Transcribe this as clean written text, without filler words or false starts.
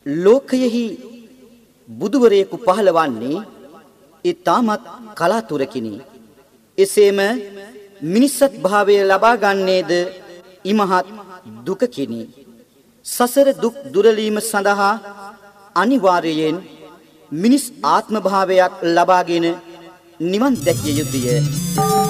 ලෝකයෙහි බුදුවරයෙකු පහළවන්නේ ඊටමත් කලාතුරකිනි. එසේම මිනිසත් භාවය ලබා ගන්නේද ඉමහත් දුකකිනි. සසර දුක් දුරලීම සඳහා අනිවාර්යයෙන් මිනිස් ආත්ම භාවයක් ලබාගෙන නිවන් දැකිය යුතුය.